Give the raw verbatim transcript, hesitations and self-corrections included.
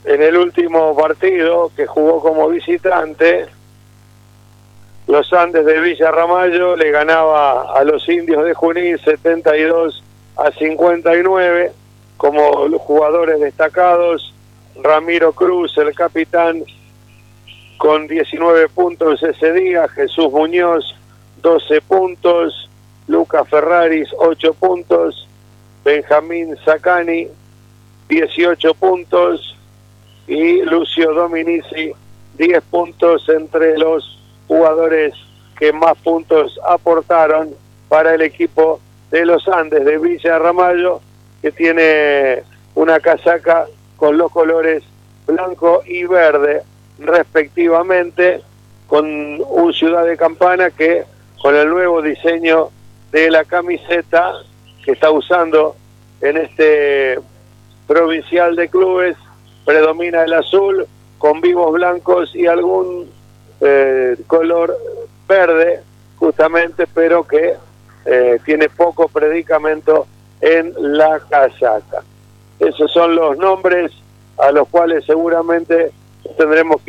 en el último partido que jugó como visitante, los Andes de Villa Ramallo le ganaba a los Indios de Junín setenta y dos a cincuenta y nueve, como los jugadores destacados, Ramiro Cruz, el capitán, con diecinueve puntos ese día, Jesús Muñoz, doce puntos, Lucas Ferraris, ocho puntos, Benjamín Zacani, dieciocho puntos, y Lucio Dominici, diez puntos, entre los jugadores que más puntos aportaron para el equipo de los Andes de Villa Ramallo, que tiene una casaca con los colores blanco y verde respectivamente, con un Ciudad de Campana que con el nuevo diseño de la camiseta que está usando en este provincial de clubes, predomina el azul con vivos blancos y algún eh, color verde justamente, pero que eh, tiene poco predicamento en la casaca. Esos son los nombres a los cuales seguramente tendremos que